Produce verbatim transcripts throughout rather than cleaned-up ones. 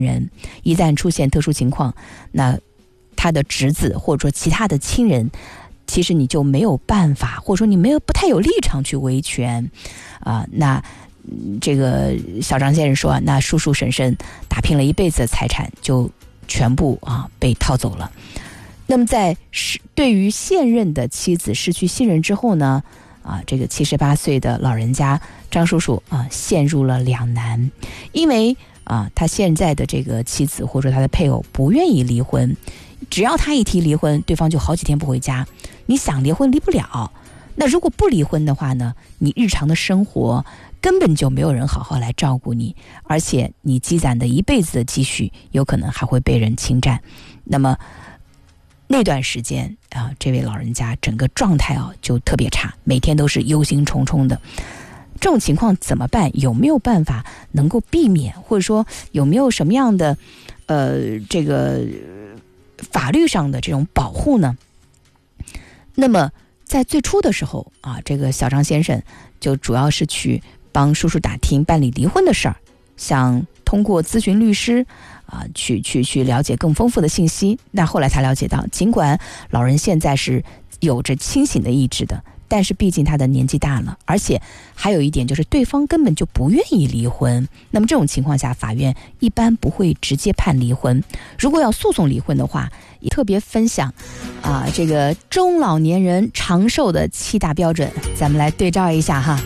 人，一旦出现特殊情况，那他的侄子或者说其他的亲人，其实你就没有办法，或者说你没有不太有立场去维权啊、呃。那这个小张先生说，那叔叔婶婶打拼了一辈子的财产就全部啊被套走了。那么在对于现任的妻子失去信任之后呢，啊，这个七十八岁的老人家张叔叔啊陷入了两难，因为啊他现在的这个妻子或者他的配偶不愿意离婚，只要他一提离婚，对方就好几天不回家。你想离婚离不了，那如果不离婚的话呢，你日常的生活根本就没有人好好来照顾你，而且你积攒的一辈子的积蓄有可能还会被人侵占。那么那段时间啊，这位老人家整个状态啊就特别差，每天都是忧心忡忡的。这种情况怎么办？有没有办法能够避免，或者说有没有什么样的呃这个法律上的这种保护呢？那么在最初的时候啊，这个小张先生就主要是去帮叔叔打听办理离婚的事儿，想通过咨询律师啊，去去去了解更丰富的信息。那后来才了解到，尽管老人现在是有着清醒的意志的，但是毕竟他的年纪大了，而且还有一点就是对方根本就不愿意离婚。那么这种情况下，法院一般不会直接判离婚。如果要诉讼离婚的话，也特别分享啊，这个中老年人长寿的七大标准，咱们来对照一下哈。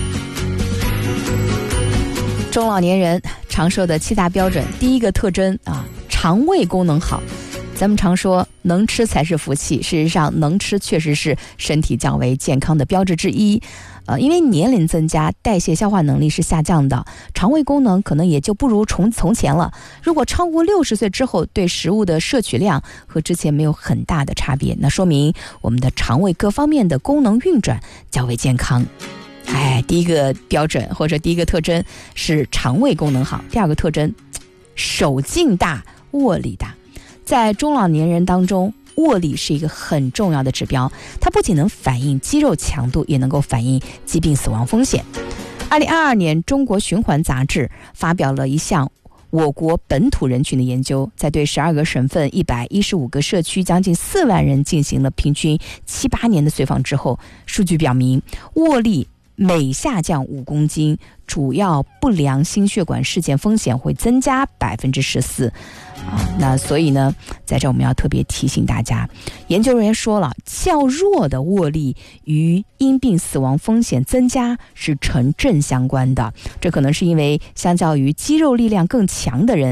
中老年人长寿的七大标准，第一个特征啊，肠胃功能好。咱们常说能吃才是福气，事实上能吃确实是身体较为健康的标志之一。呃，因为年龄增加，代谢消化能力是下降的，肠胃功能可能也就不如从从前了。如果超过六十岁之后，对食物的摄取量和之前没有很大的差别，那说明我们的肠胃各方面的功能运转较为健康。哎，第一个标准或者第一个特征是肠胃功能好。第二个特征，手劲大，握力大。在中老年人当中，握力是一个很重要的指标，它不仅能反映肌肉强度，也能够反映疾病死亡风险。二零二二年，中国循环杂志发表了一项我国本土人群的研究，在对十二个省份、一百一十五个社区、将近四万人进行了平均七八年的随访之后，数据表明，握力每下降五公斤，主要不良心血管事件风险会增加百分之十四。啊，那所以呢，在这我们要特别提醒大家，研究人员说了，较弱的握力与因病死亡风险增加是成正相关的。这可能是因为相较于肌肉力量更强的人，